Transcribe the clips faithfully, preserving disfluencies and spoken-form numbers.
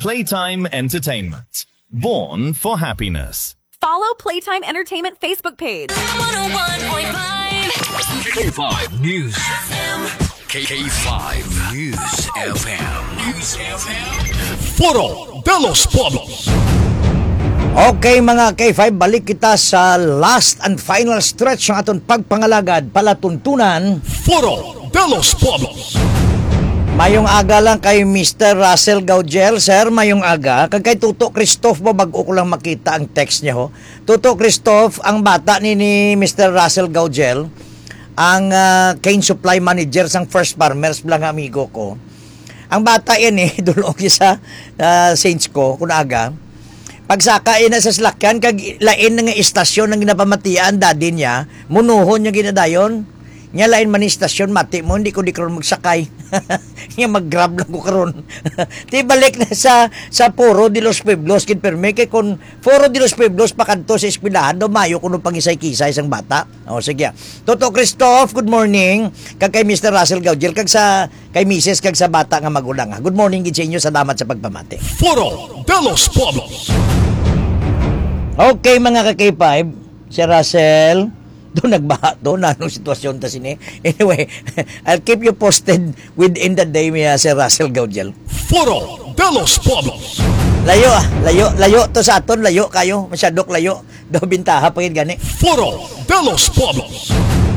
Playtime Entertainment. Born for happiness. Follow Playtime Entertainment Facebook page. one oh one point five K five News F M. K five News F M. News F M. Foro de los Pueblos. Okay mga K five, balik kita sa last and final stretch ng atong pagpangalagad palatuntunan. Foro de los Pueblos. Mayong aga lang kay mister Russell Gaugel, sir, mayong aga. Kag kay Tuto Christoph mo, bago ko lang makita ang text niya ho. Tuto Christoph, ang bata ni, ni mister Russell Gaugel, ang uh, cane supply manager sang First Farmers, bilang amigo ko. Ang bata yan eh, dulong sa uh, Saints ko, kunaga. Pagsakain na sa slakyan, kag lain na nga istasyon ng ginapamatian, daddy niya, munuhon niya ginadayon. Nga lain man istasyon, mati mo, hindi ko di karon magsakay. Nga mag-grab lang ko karon. Di balik na sa sa Foro de los Pueblos, kin perme kay kon Foro de los Pueblos pakanto sa eskwelahan, do mayo kuno pangisay-kisay sang bata. O sige. Toto Christoph, good morning. Kag kay mister Russell Gaugel, kag sa kay Missus kag sa bata nga magulang. Good morning gid sa inyo, salamat sa pagpamati. Foro de los Pueblos. Okay mga ka-K five, si Russell, doon nagbaha doon na anong sitwasyon ta sini. Anyway, I'll keep you posted within the day, Mia, si Russell Gaugel. Foro de los Pueblos. Layo ah, layo, layo to sa aton, layo kayo, masyadok layo. Do bintaha pagid gani. Foro de los Pueblos.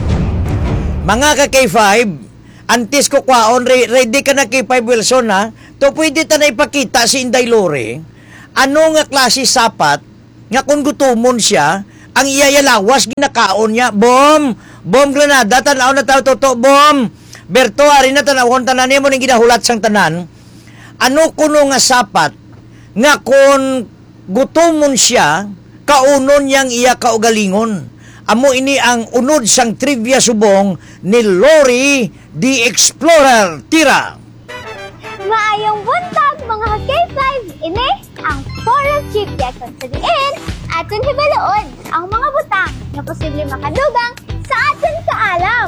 Mga ka-K five, antes ko kwaon, re- ready ka na K five Wilson ha? To pwede ta na ipakita si Inday Lore, ano nga klase sapat, nga kung gutumon siya, ang iyayalawas, ginakaon niya. Bom! Bom Granada, tanaw na tao toto. Bom! Berto, ari na tanawon, tanan niya mo nang ginahulat sang tanan. Ano kuno nga sapat, nga kung gutomon siya, kaunon niyang iya kaugalingon. Amo ini ang unod sang trivia subong ni Lori the Explorer. Tira! Maayong buntag mga K five, ini ang Foro Chikya kung sabihin aton hibaloon ang mga butang na posible makadugang sa aton kaalam.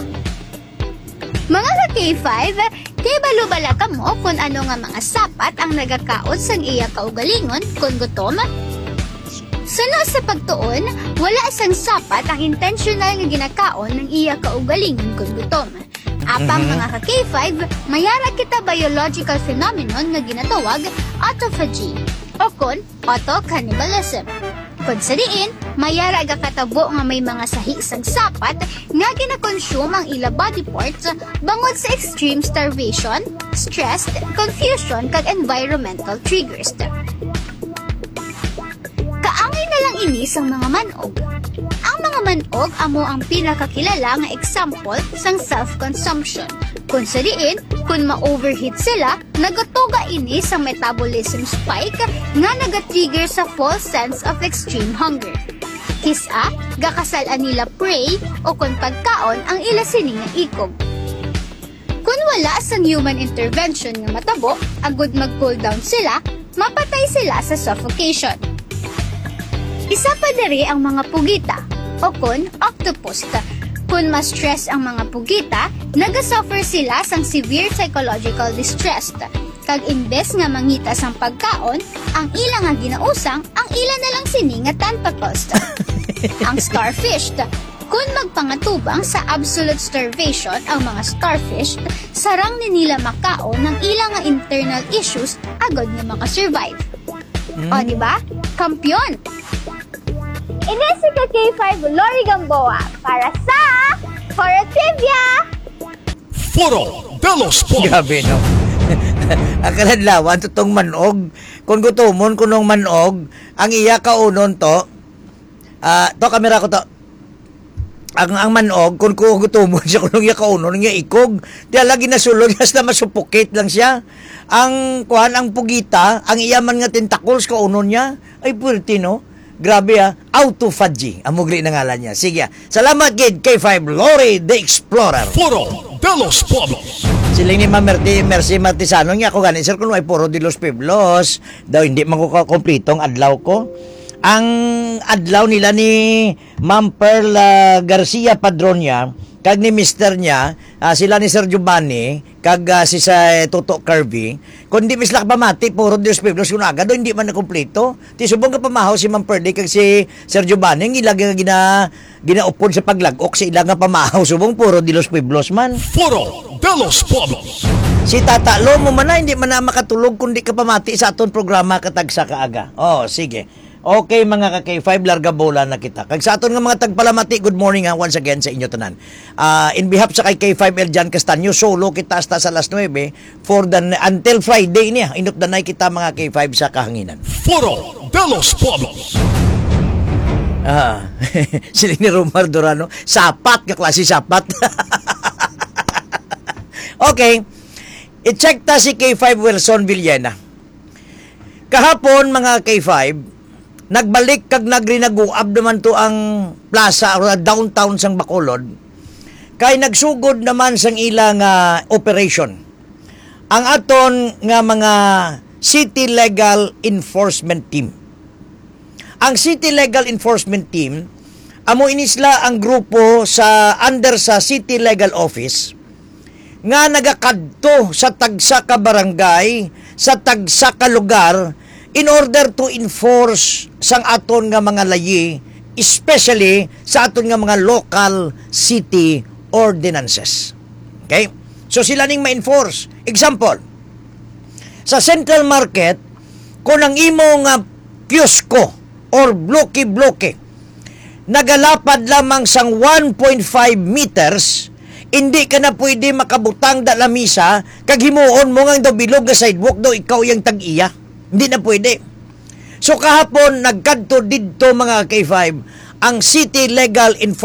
Mga ka-K five, kay balubala ka mo kung ano nga mga sapat ang nagakaon sang iya kaugalingon kung gutom? Suno sa pagtuon, wala sang sapat ang intentional nga ginakaon ng iya kaugalingon kung gutom. Apang mm-hmm. mga ka-K five, mayara kita biological phenomenon nga ginatawag autophagy o kun auto-cannibalism. Kung sa diin, mayara ga katabo nga may mga sahisang sapat nga ginakonsume ang ila body parts bangod sa extreme starvation, stress, confusion kag environmental triggers. Kaangay na lang ini sang mga manog. Ang mga manog amo ang pinakakilala nga example sang self-consumption. Kung sa diin, kung ma-overheat sila, nagatuga ini sa metabolism spike nga nagatrigger sa false sense of extreme hunger. Kisa, gakasalan nila prey o kung pagkaon ang ila sini nga ikog. Kung wala sang human intervention nga matabo, agud mag-cool down sila, mapatay sila sa suffocation. Isa pa diri ang mga pugita o kun octopus. Kung ma-stress ang mga pugita, nagasuffer sila sang severe psychological distress. Kag imbes nga mangita sang pagkaon, ang ila nga ginausang, ang ila na lang sini nga tentacles. Ang starfish, kung magpangatubang sa absolute starvation ang mga starfish, sarang ni nila makaon ng ilang nga internal issues agad nga makasurvive. Mm. O diba? Kampyon! Ini si ka-K five Lori Gamboa para sa Foro Trivia! Foro de los Pueblos. Grabe no. Ang kaladlawan, tutong manog. Kung gutumon, kunong manog, ang iya kaunon to, ah, uh, to kamera ko to, ang ang manog, kung gutumon siya, kunong iya kaunon, iya ikog, di lagi nasulog, hasta masupukit lang siya. Ang kuhan, ang pugita, ang iya man nga tentacles, kaunon niya, ay puwerte no. Grabe ha, autophagy, ang mugli na ngalan niya. Sige, salamat kid K five Lori the Explorer. Foro de los Pueblos. Siling ni Mamerti, Mercy Martisano niya ako ganin, sir, kung may Foro de los Pueblos, daw hindi man ko kompletong adlaw ko. ang adlaw nila ni Ma'am Pearl uh, Garcia Padronia kag ni mister niya, uh, sila ni Sir Giovanni, kag uh, si sa uh, Toto Kirby, kundi misla ka pamati, puro Diyos Piblos yung agad, hindi man na kumpleto. Ti subong ka pamahaw si Ma'am Pearl kag si Sir Giovanni, ang ilang nga gina, ginaupod sa paglagok, sa ilang nga pamahaw, subong puro Diyos Piblos man. Foro de los Pueblos. Si Tata Lomo man na, hindi man na makatulog kundi ka pamati sa aton programa katagsa kaaga. Oh, sige. Okay mga ka-K five, larga bola na kita. Kag sa aton nga mga tagpalamati, good morning ha, once again sa inyo tanan. Uh, in behalf sa kay K five Eljan Castaño, solo kita hasta sa alas nuwebe for the, until Friday niya. Inot danay kita mga K five sa kahanginan. Foro de los Pueblos. Ah, sila ni Romar Dorano, sapat ka klase sapat. Okay, i-check ta si K five Wilson Villena. Kahapon mga K five, nagbalik kag nagrinaguab naman to ang plaza or downtown sang Bacolod kay nagsugod naman sang ilang uh, operation ang aton nga mga City Legal Enforcement Team. Ang City Legal Enforcement Team amo inisla ang grupo sa under sa City Legal Office nga nagakadto sa tagsa ka barangay, sa tagsa ka lugar in order to enforce sang aton nga mga layi, especially sa aton nga mga local city ordinances. Okay? So sila ning ma-enforce. Example, sa Central Market, kung ang imo nga kiosko or bloke-bloke nagalapad lamang sang one point five meters, hindi ka na pwede makabutang da lamisa kag himuon mo nga daw bilog nga sidewalk daw ikaw yang tag-iya. Hindi na pwede. So kahapon nagkadto didto mga K five ang City Legal Enforcement